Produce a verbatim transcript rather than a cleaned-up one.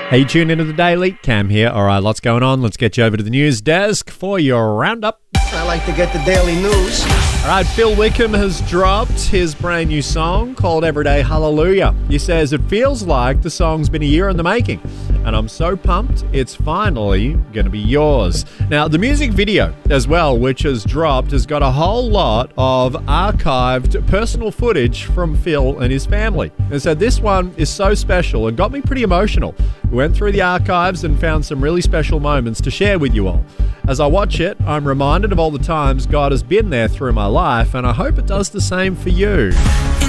Hey, you tuned into the Daily. Cam here. All right, lots going on. Let's get you over to the news desk for your roundup. I like to get the daily news. All right, Phil Wickham has dropped his brand new song called Everyday Hallelujah. He says it feels like the song's been a year in the making, and I'm so pumped it's finally going to be yours. Now, the music video as well, which has dropped, has got a whole lot of archived personal footage from Phil and his family. And so this one is so special and got me pretty emotional. We went through the archives and found some really special moments to share with you all. As I watch it, I'm reminded of all the times God has been there through my life, and I hope it does the same for you.